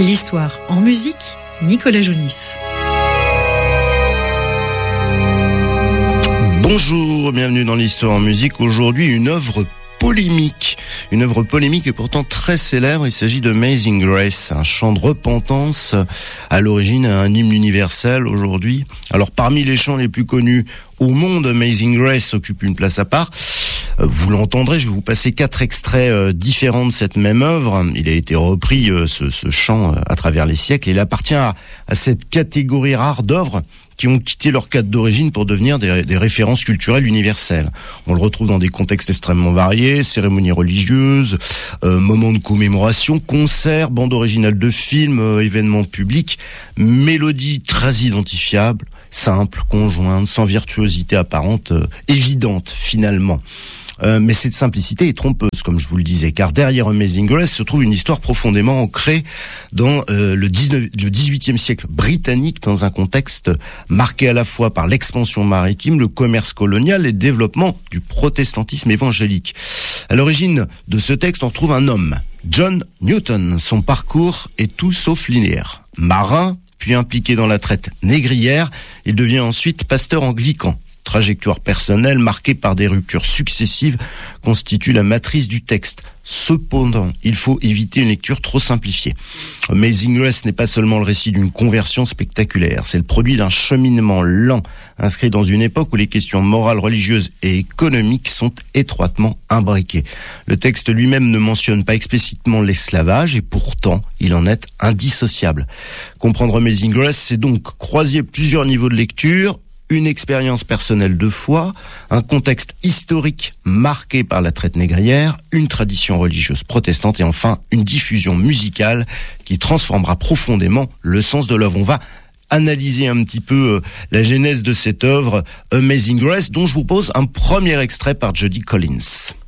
L'histoire en musique, Nicolas Jounis. Bonjour, bienvenue dans l'histoire en musique. Aujourd'hui, une œuvre polémique et pourtant très célèbre. Il s'agit de Amazing Grace, un chant de repentance, à l'origine un hymne universel aujourd'hui. Alors parmi les chants les plus connus au monde, Amazing Grace occupe une place à part. Vous l'entendrez, je vais vous passer 4 extraits différents de cette même œuvre. Il a été repris, ce chant, à travers les siècles. Il appartient à cette catégorie rare d'œuvres qui ont quitté leur cadre d'origine pour devenir des références culturelles universelles. On le retrouve dans des contextes extrêmement variés, cérémonies religieuses, moments de commémoration, concerts, bandes originales de films, événements publics, mélodies très identifiables, simples, conjointes, sans virtuosité apparente, évidente finalement. Mais cette simplicité est trompeuse, comme je vous le disais, car derrière Amazing Grace se trouve une histoire profondément ancrée dans le 18e siècle britannique, dans un contexte marqué à la fois par l'expansion maritime, le commerce colonial et le développement du protestantisme évangélique. À l'origine de ce texte, on trouve un homme, John Newton. Son parcours est tout sauf linéaire. Marin, puis impliqué dans la traite négrière, il devient ensuite pasteur anglican. Trajectoire personnelle marquée par des ruptures successives constitue la matrice du texte. Cependant, il faut éviter une lecture trop simplifiée. Amazing Grace n'est pas seulement le récit d'une conversion spectaculaire, c'est le produit d'un cheminement lent, inscrit dans une époque où les questions morales, religieuses et économiques sont étroitement imbriquées. Le texte lui-même ne mentionne pas explicitement l'esclavage et pourtant, il en est indissociable. Comprendre Amazing Grace, c'est donc croiser plusieurs niveaux de lecture, une expérience personnelle de foi, un contexte historique marqué par la traite négrière, une tradition religieuse protestante et enfin une diffusion musicale qui transformera profondément le sens de l'œuvre. On va analyser un petit peu la genèse de cette œuvre Amazing Grace, dont je vous pose un premier extrait par Judy Collins.